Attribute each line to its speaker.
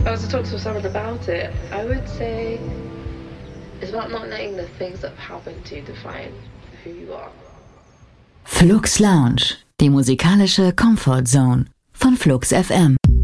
Speaker 1: I was to talk to someone about it, I would say it's about not letting the things that happen to define who you are.
Speaker 2: Flux Lounge, die musikalische Comfort Zone von Flux FM.